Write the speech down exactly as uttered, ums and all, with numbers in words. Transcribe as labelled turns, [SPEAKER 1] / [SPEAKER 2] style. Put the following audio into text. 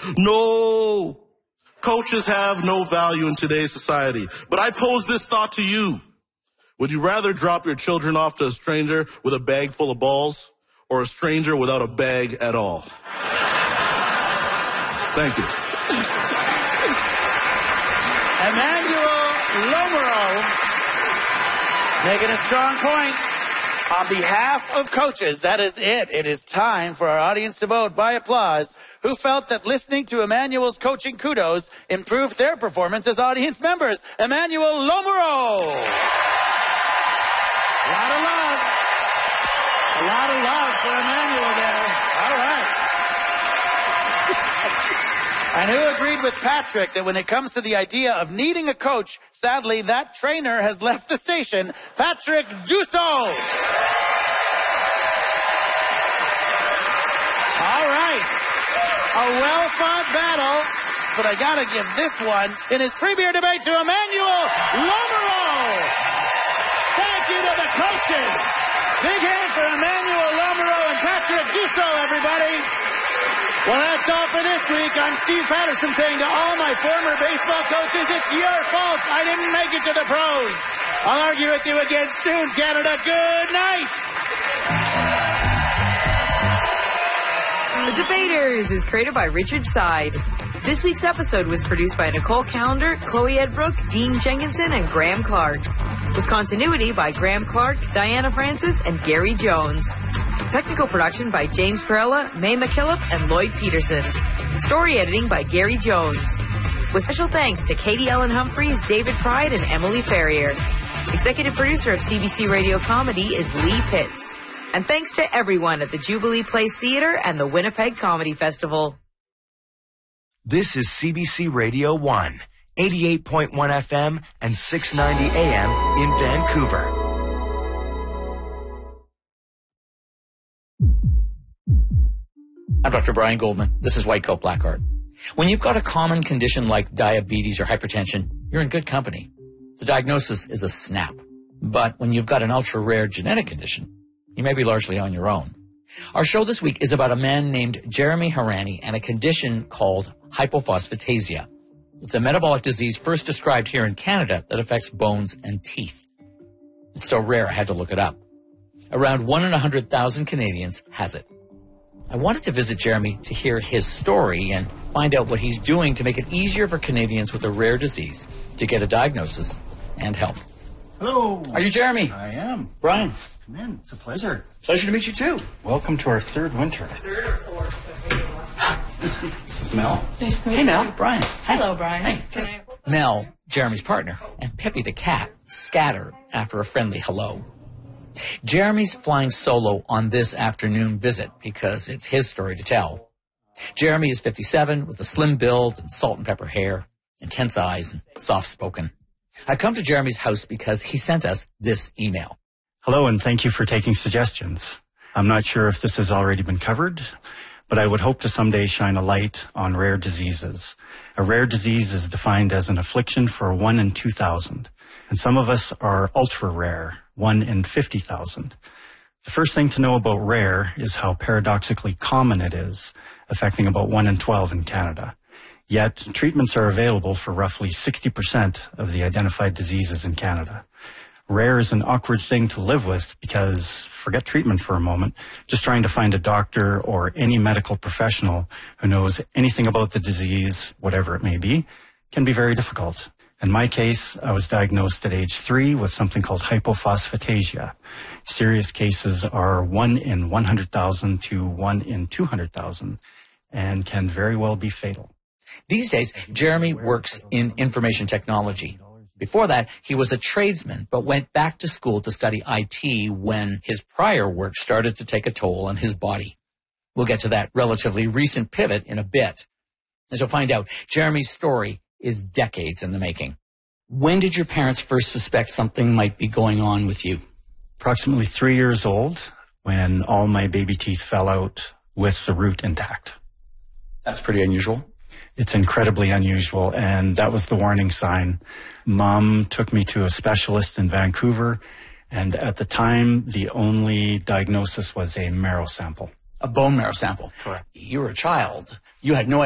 [SPEAKER 1] No! Coaches have no value in today's society. But I pose this thought to you. Would you rather drop your children off to a stranger with a bag full of balls or a stranger without a bag at all? Thank you.
[SPEAKER 2] Emmanuel Lomereau making a strong point. On behalf of coaches, that is it. It is time for our audience to vote by applause who felt that listening to Emmanuel's coaching kudos improved their performance as audience members. Emmanuel Lomereau. A lot of love. A lot of love for Emmanuel there. All right. And who agreed with Patrick that when it comes to the idea of needing a coach, sadly, that trainer has left the station? Patrick Dussault. All right. A well-fought battle, but I got to give this one in his premier debate to Emmanuel Lomereau. Thank you to the coaches. Big hand for Emmanuel Lomereau and Patrick Dussault, everybody. Well, that's all for this week. I'm Steve Patterson saying to all my former baseball coaches, it's your fault I didn't make it to the pros. I'll argue with you again soon, Canada. Good night.
[SPEAKER 3] The Debaters is created by Richard Side. This week's episode was produced by Nicole Callender, Chloe Edbrook, Dean Jenkinson, and Graham Clark. With continuity by Graham Clark, Diana Francis, and Gary Jones. Technical production by James Perella, May McKillop, and Lloyd Peterson. Story editing by Gary Jones. With special thanks to Katie Ellen Humphreys, David Pride, and Emily Ferrier. Executive producer of C B C Radio Comedy is Lee Pitts. And thanks to everyone at the Jubilee Place Theatre and the Winnipeg Comedy Festival.
[SPEAKER 4] This is C B C Radio one, eighty-eight point one F M and six ninety A M in Vancouver.
[SPEAKER 5] I'm Doctor Brian Goldman. This is White Coat Black Art. When you've got a common condition like diabetes or hypertension, you're in good company. The diagnosis is a snap. But when you've got an ultra-rare genetic condition, you may be largely on your own. Our show this week is about a man named Jeremy Harani and a condition called hypophosphatasia. It's a metabolic disease first described here in Canada that affects bones and teeth. It's so rare I had to look it up. Around one in a hundred thousand Canadians has it. I wanted to visit Jeremy to hear his story and find out what he's doing to make it easier for Canadians with a rare disease to get a diagnosis and help.
[SPEAKER 6] Hello.
[SPEAKER 5] Are you Jeremy?
[SPEAKER 6] I am.
[SPEAKER 5] Brian.
[SPEAKER 6] Come in. It's a pleasure.
[SPEAKER 5] Pleasure to meet you too.
[SPEAKER 6] Welcome to our third winter.
[SPEAKER 7] Third or fourth.
[SPEAKER 6] This is Mel.
[SPEAKER 7] Nice to meet
[SPEAKER 5] Hey,
[SPEAKER 7] you.
[SPEAKER 5] Mel. Brian.
[SPEAKER 7] Hello, Brian.
[SPEAKER 5] Hey.
[SPEAKER 7] Can I...
[SPEAKER 5] Mel, Jeremy's partner, and Pippi the cat scatter after a friendly hello. Jeremy's flying solo on this afternoon visit because it's his story to tell. Jeremy is fifty-seven with a slim build and salt and pepper hair, intense eyes, and soft-spoken. I've come to Jeremy's house because he sent us this email.
[SPEAKER 6] Hello, and thank you for taking suggestions. I'm not sure if this has already been covered, but I would hope to someday shine a light on rare diseases. A rare disease is defined as an affliction for one in two thousand, and some of us are ultra-rare, one in fifty thousand. The first thing to know about rare is how paradoxically common it is, affecting about one in twelve in Canada. Yet, treatments are available for roughly sixty percent of the identified diseases in Canada. Rare is an awkward thing to live with because, forget treatment for a moment, just trying to find a doctor or any medical professional who knows anything about the disease, whatever it may be, can be very difficult. In my case, I was diagnosed at age three with something called hypophosphatasia. Serious cases are one in one hundred thousand to one in two hundred thousand and can very well be fatal.
[SPEAKER 5] These days, Jeremy works in information technology. Before that, he was a tradesman, but went back to school to study I T when his prior work started to take a toll on his body. We'll get to that relatively recent pivot in a bit. As you'll find out, Jeremy's story is decades in the making. When did your parents first suspect something might be going on with you?
[SPEAKER 6] Approximately three years old, when all my baby teeth fell out with the root intact.
[SPEAKER 5] That's pretty unusual.
[SPEAKER 6] It's incredibly unusual, and that was the warning sign. Mom took me to a specialist in Vancouver, and at the time, the only diagnosis was a marrow sample.
[SPEAKER 5] A bone marrow sample?
[SPEAKER 6] Correct.
[SPEAKER 5] You were a child. You had no